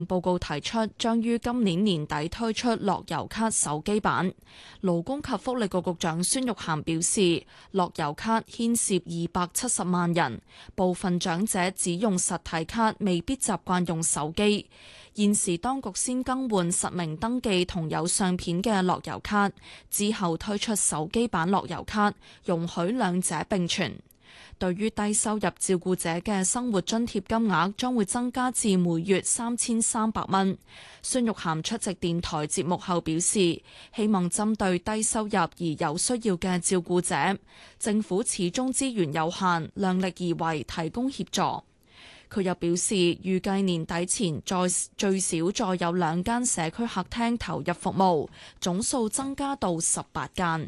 報告提出，將於今年年底推出樂悠卡手機版。勞工及福利局局長孫玉菡表示，樂悠卡牽涉270萬人，部分長者只用實體卡，未必習慣用手機。現時當局先更換實名登記同有相片嘅樂悠卡，之後推出手機版樂悠卡，容許兩者並存。對於低收入照顧者嘅生活津貼金額將會增加至每月3300蚊。孫玉菡出席電台節目後表示，希望針對低收入而有需要嘅照顧者，政府始終資源有限，量力而為提供協助。佢又表示，預計年底前最少再有2間社區客廳投入服務，總數增加到18間。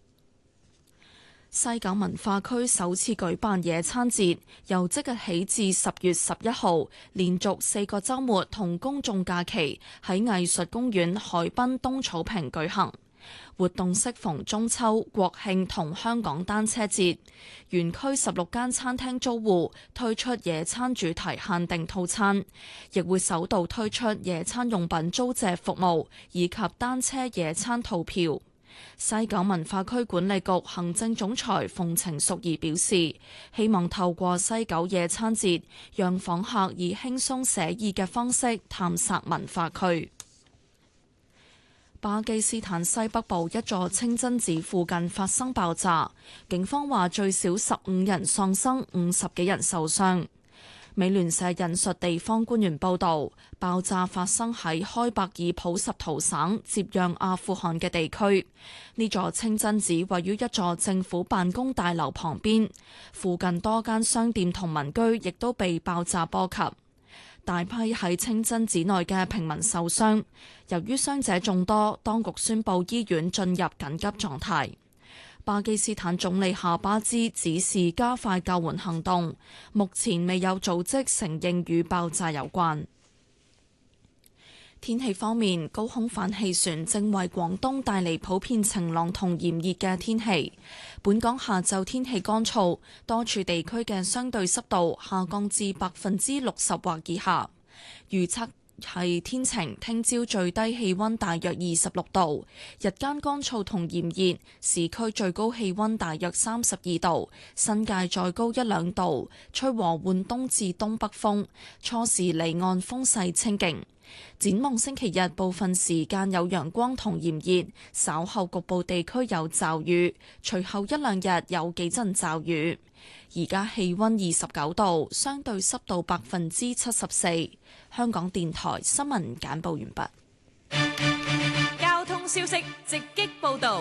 西九文化區首次舉辦野餐節，由即日起至10月11號，連續4個週末同公眾假期喺藝術公園海濱東草坪舉行。活動適逢中秋、國慶同香港單車節。園區16間餐廳租戶推出野餐主題限定套餐，亦會首度推出野餐用品租借服務以及單車野餐套票。西九文化區管理局行政總裁馮程淑儀表示，希望透過西九野餐節，讓訪客以輕鬆寫意嘅方式探索文化區。巴基斯坦西北部一座清真寺附近發生爆炸，警方話最少15人喪生，50幾人受傷。美聯社引述地方官員報導，爆炸發生喺開伯爾普什圖省接壤阿富汗嘅地區。呢座清真寺位於一座政府辦公大樓旁邊，附近多間商店同民居亦都被爆炸波及。大批喺清真寺內嘅平民受傷，由於傷者眾多，當局宣布醫院進入緊急狀態。巴基斯坦總理夏巴茲指示加快救援行動，目前未有組織承認與爆炸有關。天氣方面，高空反氣旋正為廣東帶嚟普遍晴朗同炎熱嘅天氣。本港下晝天氣乾燥，多處地區嘅相對濕度下降至60%或以下。預測係天晴，聽朝最低氣溫大約26度，日間乾燥同炎熱，市區最高氣溫大約32度，新界再高1-2度，吹和緩東至東北風，初時離岸風勢清勁。展望星期日，部分時間有陽光同炎熱，稍後局部地區有驟雨，隨後1-2日有幾陣驟雨。而家氣溫29度，相對濕度74%。香港電台新聞簡報完畢。 交通消息直擊報道。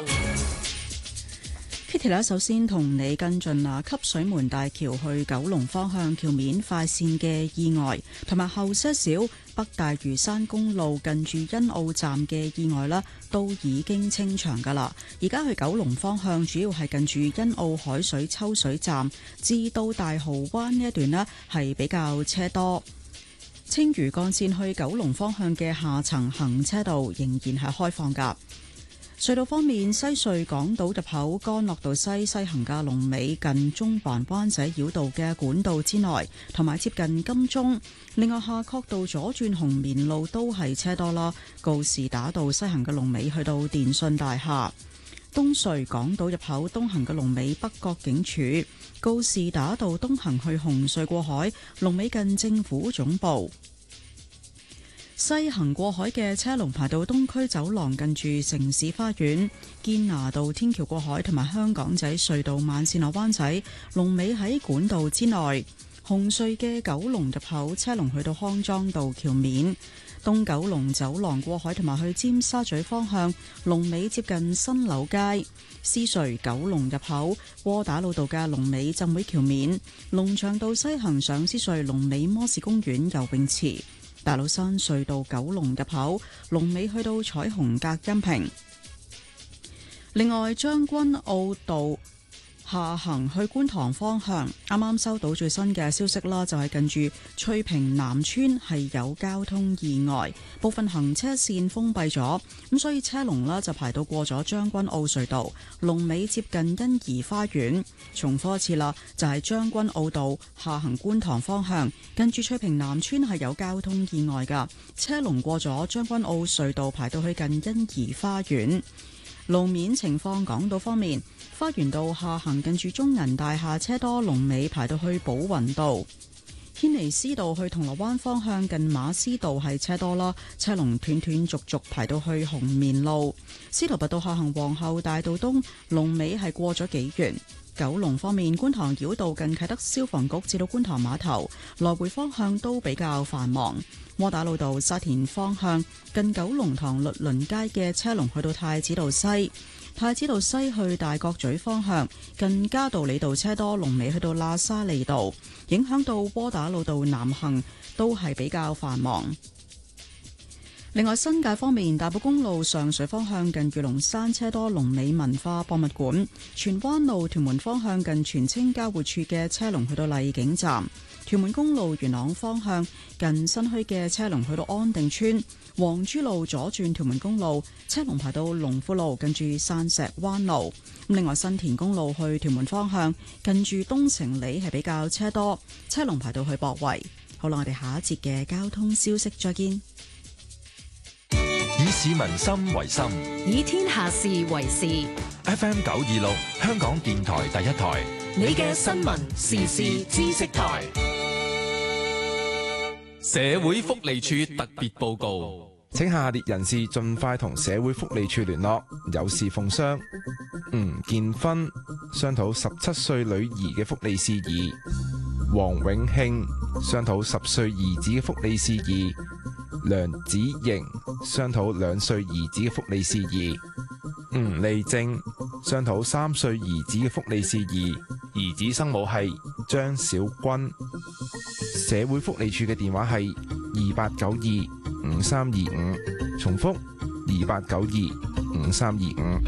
Kitty 首先同你跟進汲水門大橋去九龍方向橋面快線嘅意外，同埋後些少北大嶼山公路近住欣澳站嘅意外啦，都已經清場噶啦。而家去九龍方向主要係近住欣澳海水抽水站至到大蠔灣呢一段呢，係比較車多。青嶼幹線去九龍方向嘅下層行車道仍然係開放噶。隧道方面，西隧港島入口干諾道西行嘅龍尾近中環灣仔繞道嘅管道之內，同埋接近金鐘。另外，夏慤道左轉紅棉路都係車多啦。告士打道西行嘅龍尾去到電訊大廈。東隧港島入口東行嘅龍尾北角警署。告士打道東行去紅隧過海，龍尾近政府總部。西行過海嘅車龍排到東區走廊近住城市花園。堅拿道天橋過海同埋香港仔隧道慢線落灣仔，龍尾喺管道之內。紅隧嘅九龍入口車龍去到康莊道橋面。東九龍走廊過海同埋去尖沙咀方向，龍尾接近新柳街。獅隧九龍入口窩打老道嘅龍尾浸會橋面。龍翔道西行上獅隧龍尾摩士公園游泳池。大老山隧道九龍入口龍尾去到彩虹隔音屏。另外，將軍澳道下行去觀塘方向，啱啱收到最新嘅消息啦，就係近住翠屏南村係有交通意外，部分行車線封閉咗，咁所以車龍啦就排到過咗將軍澳隧道，龍尾接近欣怡花園。重複一次啦，就係將軍澳道下行觀塘方向，近住翠屏南村係有交通意外噶，車龍過咗將軍澳隧道排到去近欣怡花園。路面情況，港島方面，花園道下行近住中銀大廈車多，龍尾排到去寶雲道。軒尼詩道去銅鑼灣方向近馬師道係車多啦，車龍斷斷續續排到去紅棉路。司徒拔道下行皇后大道東，龍尾係過咗幾元。九龍方面，觀塘繞道近啟德消防局至到觀塘碼頭來回方向都比較繁忙。窩打老道沙田方向近九龍塘律倫街嘅車龍去到太子道西，太子道西去大角咀方向近嘉道理道車多，龍尾去到喇沙利道，影響到窩打老道南行都係比較繁忙。另外，新界方面，大埔公路上水方向近御龍山車多，龍尾文化博物館；荃灣路屯門方向近荃青交匯處嘅車龍去到荔景站；屯門公路元朗方向近新墟嘅車龍去到安定村；黃珠路左轉屯門公路車龍排到龍富路近住山石灣路。另外，新田公路去屯門方向近住東城里係比較車多，車龍排到去博圍。好啦，我哋下一節嘅交通消息再見。 以市民心為心， 以天下事為事。 FM 926，香港電台第一台， 你嘅新聞時事知識台。 社會福利署特別報告， 請下列人士盡快同社會福利署聯絡，有事奉商。吳建芬商討17歲女兒嘅福利事宜，黃永慶商討10歲兒子嘅福利事宜，梁子瑩商討2歲兒子嘅福利事宜，吳麗正商討3歲兒子嘅福利事宜，兒子生母係張小君。社會福利署嘅電話係28925325，重複28925325。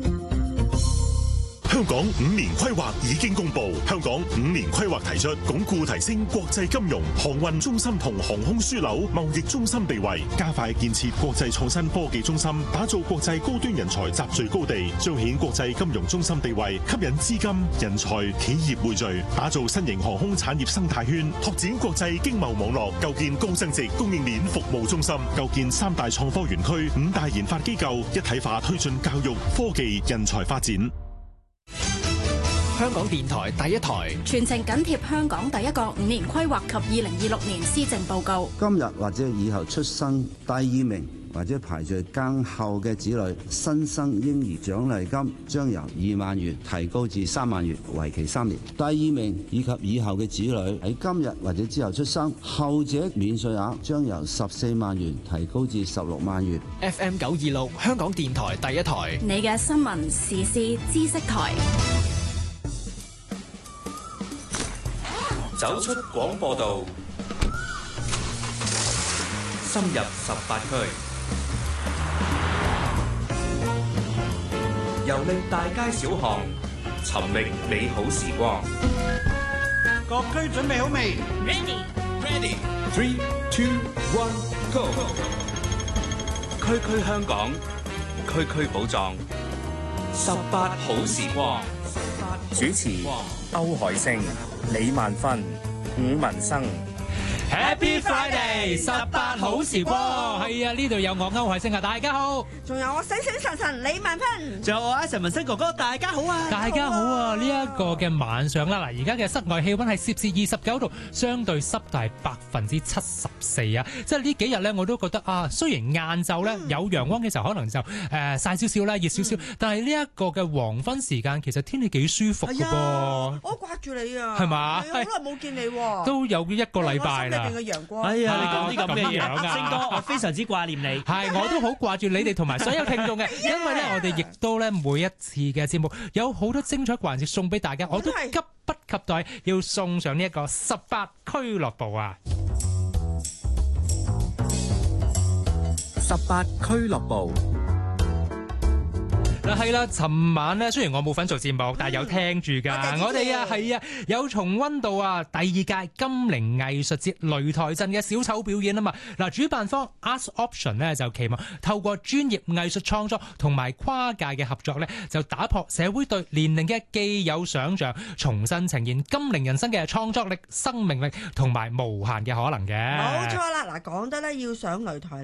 香港5年規劃已經公布，香港5年規劃提出鞏固提升國際金融、航運中心同航空樞紐貿易中心地位，加快建設國際創新科技中心，打造國際高端人才集聚高地，彰顯國際金融中心地位，吸引資金、人才、企業匯聚，打造新型航空產業生態圈，拓展國際經貿網絡，構建高增值供應鏈服務中心，構建3大創科園區、5大研發機構，一體化推進教育、科技、人才發展。 香港電台第一台， 全程緊貼香港第一個5年規劃及2026年施政報告。 今日或者以後出生第2名或者排在更後嘅子女，新生嬰兒獎勵金將由2萬元提高至3萬元，為期3年。第2名以及以後嘅子女喺今日或者之後出生，後者免稅額將由14萬元提高至16萬元。 FM 926，香港電台第一台， 你嘅新聞時事知識台。 走出廣播道，深入18區，遊歷大街小巷，尋覓美好時光。 各區準備好未 ？Ready， 3、2、1 ，Go！ 區區香港，區區寶藏，18好時光。 主持歐海星、李萬芬、伍文生。 Happy Friday， 18好時光。係啊，呢度有我歐海星啊，大家好。 仲有我醒醒神神李萬芬。 仲有我阿陳文生哥哥，大家好啊！ 大家好啊！呢一個嘅晚上啦，嗱，而家嘅室外氣溫係攝氏29度，相對濕度係74%啊！即係呢幾日咧，我都覺得啊，雖然晏晝咧有陽光嘅時候，可能就曬少少啦，熱少少，但係呢一個嘅黃昏時間，其實天氣幾舒服㗎噃。 我掛住你啊！ 係嘛？ 好耐冇見你喎。 都有一個禮拜啦。 哎呀，你講啲咁嘅嘢啊， 星哥，我非常之掛念你。 係，我都好掛住你哋同埋所有聽眾嘅，因為咧我哋亦都咧每一次嘅節目有好多精彩環節送俾大家，我都急不及待要送上呢一個18俱樂部啊 ！18俱樂部。 嗱係啦，尋晚咧雖然我冇份做節目，但係有聽住㗎。我哋啊係啊有重溫到啊第二屆金陵藝術節擂台陣嘅小丑表演啊嘛。嗱，主辦方 Arts Option 呢就期望透過專業藝術創作同埋跨界嘅合作咧，就打破社會對年齡嘅既有想像，重新呈現金陵人生嘅創作力、生命力同埋無限嘅可能嘅。 冇錯啦，嗱講得咧要上擂台